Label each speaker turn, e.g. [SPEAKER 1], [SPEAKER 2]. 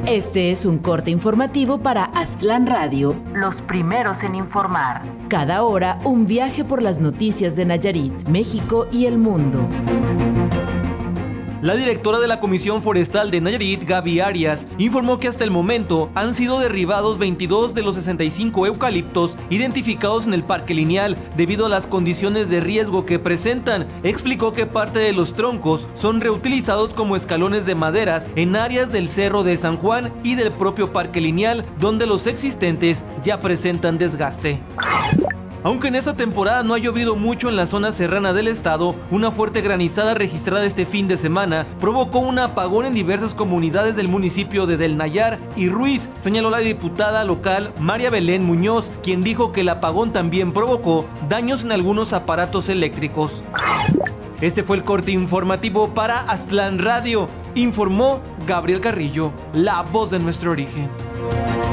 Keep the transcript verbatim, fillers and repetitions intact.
[SPEAKER 1] Este es un corte informativo para Aztlán Radio, los primeros en informar. Cada hora, un viaje por las noticias de Nayarit, México y el mundo.
[SPEAKER 2] La directora de la Comisión Forestal de Nayarit, Gaby Arias, informó que hasta el momento han sido derribados veintidós de los sesenta y cinco eucaliptos identificados en el Parque Lineal debido a las condiciones de riesgo que presentan. Explicó que parte de los troncos son reutilizados como escalones de maderas en áreas del Cerro de San Juan y del propio Parque Lineal, donde los existentes ya presentan desgaste. Aunque en esta temporada no ha llovido mucho en la zona serrana del estado, una fuerte granizada registrada este fin de semana provocó un apagón en diversas comunidades del municipio de Del Nayar y Ruiz, señaló la diputada local María Belén Muñoz, quien dijo que el apagón también provocó daños en algunos aparatos eléctricos. Este fue el corte informativo para Aztlán Radio, informó Gabriel Carrillo, la voz de nuestro origen.